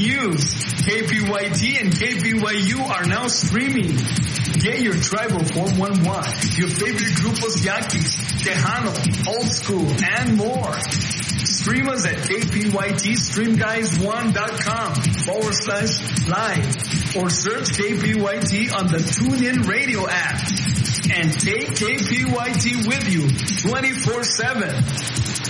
news. KPYT and KPYU are now streaming. Get your Tribal 411, your favorite grupos Yaquis, Tejano, Old School, and more. Stream us at kpytstreamguys1.com/live or search KPYT on the TuneIn Radio app. And take KPYT with you 24/7.